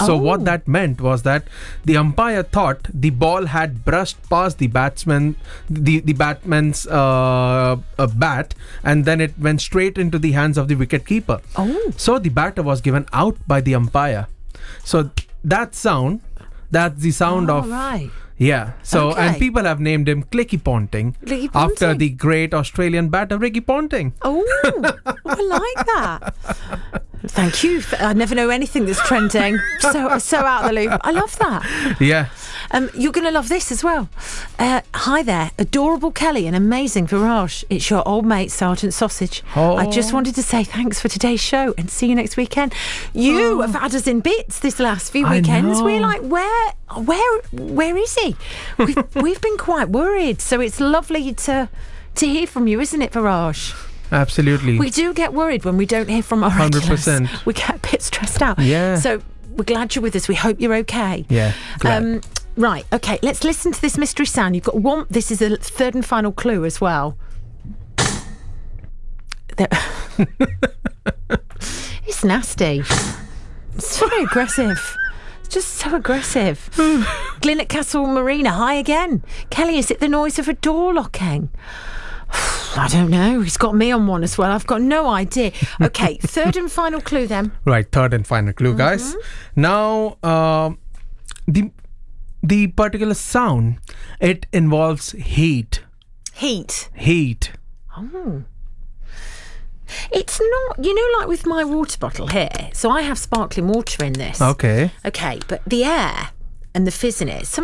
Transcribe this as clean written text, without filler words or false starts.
So what that meant was that the umpire thought the ball had brushed past the batsman's bat, and then it went straight into the hands of the wicketkeeper. So the batter was given out by the umpire. So that's the sound of... Right. Yeah. So, Okay. and people have named him Clicky Ponting after the great Australian batter Ricky Ponting. Oh, I like that. Thank you. I never know anything that's trending. So out of the loop. I love that. Yeah. You're going to love this as well. Hi there, adorable Kelly and amazing Viraj. It's your old mate, Sergeant Sausage. I just wanted to say thanks for today's show and see you next weekend. You have had us in bits this last few weekends. know. We're like, where is he? We've been quite worried. So it's lovely to hear from you, isn't it, Viraj? Absolutely. We do get worried when we don't hear from our 100%. regulars. We get a bit stressed out. Yeah. So we're glad you're with us. We hope you're okay. Yeah. Glad. Right, okay, let's listen to this mystery sound. You've got one. This is the third and final clue as well. It's nasty. It's very aggressive. It's just so aggressive. Glyn at Castle Marina, hi again. Kelly, is it the noise of a door locking? I don't know. He's got me on one as well. I've got no idea. Okay, third and final clue then. Right, third and final clue, guys. Now, the particular sound, it involves heat. Heat. Oh. It's not, like with my water bottle here. So I have sparkling water in this. Okay. Okay, but the air and the fizz in it,